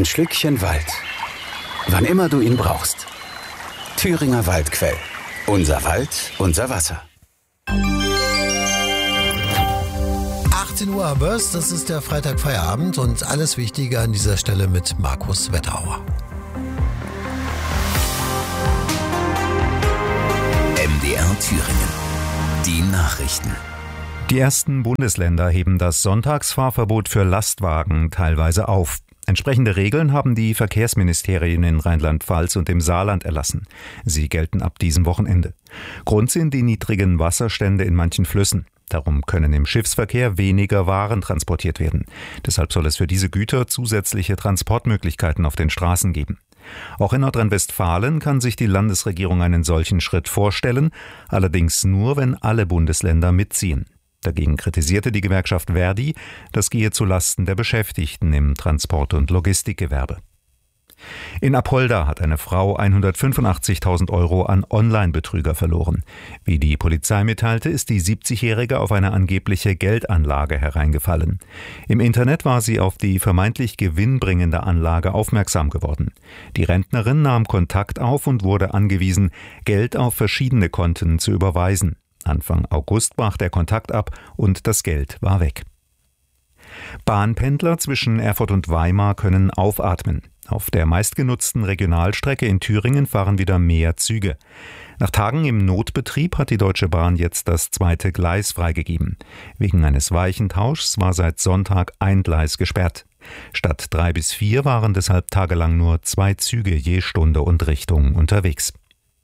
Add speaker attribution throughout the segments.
Speaker 1: Ein Schlückchen Wald. Wann immer du ihn brauchst. Thüringer Waldquell. Unser Wald, unser Wasser.
Speaker 2: 18 Uhr haben wir's, das ist der Freitagfeierabend und alles Wichtige an dieser Stelle mit Markus Wetterauer.
Speaker 3: MDR Thüringen. Die Nachrichten.
Speaker 4: Die ersten Bundesländer heben das Sonntagsfahrverbot für Lastwagen teilweise auf. Entsprechende Regeln haben die Verkehrsministerien in Rheinland-Pfalz und im Saarland erlassen. Sie gelten ab diesem Wochenende. Grund sind die niedrigen Wasserstände in manchen Flüssen. Darum können im Schiffsverkehr weniger Waren transportiert werden. Deshalb soll es für diese Güter zusätzliche Transportmöglichkeiten auf den Straßen geben. Auch in Nordrhein-Westfalen kann sich die Landesregierung einen solchen Schritt vorstellen, allerdings nur, wenn alle Bundesländer mitziehen. Dagegen kritisierte die Gewerkschaft Verdi, das gehe zulasten der Beschäftigten im Transport- und Logistikgewerbe. In Apolda hat eine Frau 185.000 € an Online-Betrüger verloren. Wie die Polizei mitteilte, ist die 70-Jährige auf eine angebliche Geldanlage hereingefallen. Im Internet war sie auf die vermeintlich gewinnbringende Anlage aufmerksam geworden. Die Rentnerin nahm Kontakt auf und wurde angewiesen, Geld auf verschiedene Konten zu überweisen. Anfang August brach der Kontakt ab und das Geld war weg. Bahnpendler zwischen Erfurt und Weimar können aufatmen. Auf der meistgenutzten Regionalstrecke in Thüringen fahren wieder mehr Züge. Nach Tagen im Notbetrieb hat die Deutsche Bahn jetzt das zweite Gleis freigegeben. Wegen eines Weichentauschs war seit Sonntag ein Gleis gesperrt. Statt 3 bis 4 waren deshalb tagelang nur 2 Züge je Stunde und Richtung unterwegs.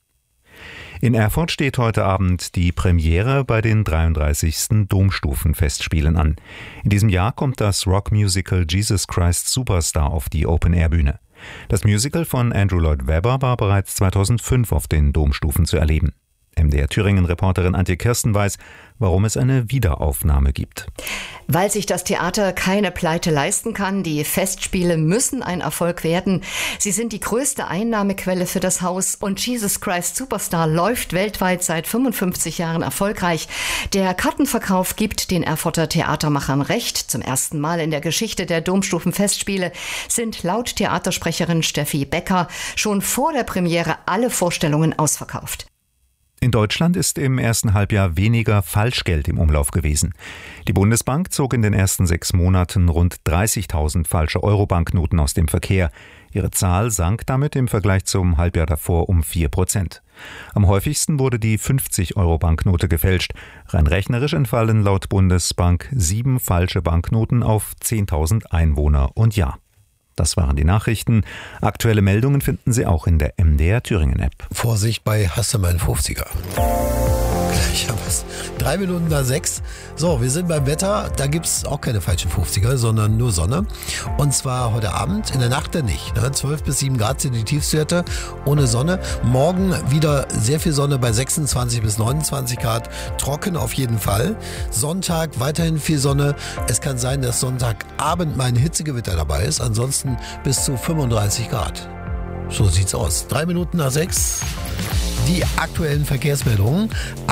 Speaker 4: In Erfurt steht heute Abend die Premiere bei den 33. Domstufenfestspielen an. In diesem Jahr kommt das Rockmusical Jesus Christ Superstar auf die Open-Air-Bühne. Das Musical von Andrew Lloyd Webber war bereits 2005 auf den Domstufen zu erleben. MDR Thüringen-Reporterin Antje Kirsten weiß, warum es eine Wiederaufnahme gibt.
Speaker 5: Weil sich das Theater keine Pleite leisten kann. Die Festspiele müssen ein Erfolg werden. Sie sind die größte Einnahmequelle für das Haus und Jesus Christ Superstar läuft weltweit seit 55 Jahren erfolgreich. Der Kartenverkauf gibt den Erfurter Theatermachern recht. Zum ersten Mal in der Geschichte der Domstufenfestspiele sind laut Theatersprecherin Steffi Becker schon vor der Premiere alle Vorstellungen ausverkauft.
Speaker 4: In Deutschland ist im ersten Halbjahr weniger Falschgeld im Umlauf gewesen. Die Bundesbank zog in den ersten 6 Monaten rund 30.000 falsche Euro-Banknoten aus dem Verkehr. Ihre Zahl sank damit im Vergleich zum Halbjahr davor um 4%. Am häufigsten wurde die 50-Euro-Banknote gefälscht. Rein rechnerisch entfallen laut Bundesbank 7 falsche Banknoten auf 10.000 Einwohner und Jahr. Das waren die Nachrichten. Aktuelle Meldungen finden Sie auch in der MDR Thüringen-App.
Speaker 2: Vorsicht bei Hast du mal einen 50er. Gleich haben wir es. 3 Minuten nach 6. So, wir sind beim Wetter. Da gibt es auch keine falschen 50er, sondern nur Sonne. Und zwar heute Abend, in der Nacht dann nicht. 12 bis 7 Grad sind die Tiefstwerte ohne Sonne. Morgen wieder sehr viel Sonne bei 26 bis 29 Grad. Trocken auf jeden Fall. Sonntag weiterhin viel Sonne. Es kann sein, dass Sonntagabend mal ein Hitzegewitter dabei ist. Ansonsten bis zu 35 Grad. So sieht's aus. 3 Minuten nach 6. Die aktuellen Verkehrsmeldungen.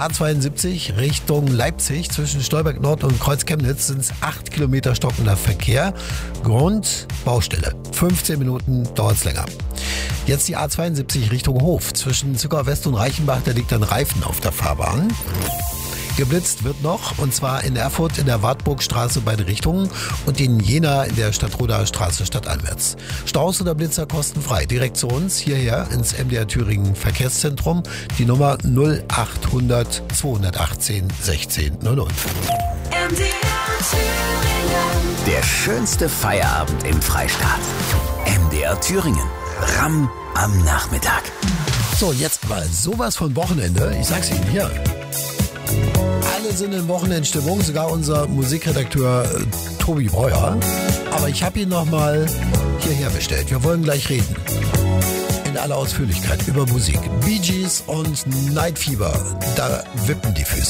Speaker 2: A72 Richtung Leipzig zwischen Stolberg Nord und Kreuz Chemnitz sind es 8 Kilometer stockender Verkehr. Grund Baustelle. 15 Minuten dauert es länger. Jetzt die A72 Richtung Hof zwischen Zückau West und Reichenbach. Da liegt ein Reifen auf der Fahrbahn. Geblitzt wird noch, und zwar in Erfurt in der Wartburgstraße beide Richtungen und in Jena in der Stadtroder Straße stadteinwärts. Staus oder Blitzer kostenfrei. Direkt zu uns hierher ins MDR Thüringen Verkehrszentrum. Die Nummer 0800 218 16 00.
Speaker 3: Der schönste Feierabend im Freistaat. MDR Thüringen. Ramm am Nachmittag.
Speaker 2: So, jetzt mal sowas von Wochenende. Ich sag's Ihnen hier. Alle sind in Wochenendstimmung, sogar unser Musikredakteur Tobi Breuer. Aber ich habe ihn nochmal hierher bestellt. Wir wollen gleich reden. In aller Ausführlichkeit über Musik. Bee Gees und Night Fever. Da wippen die Füße.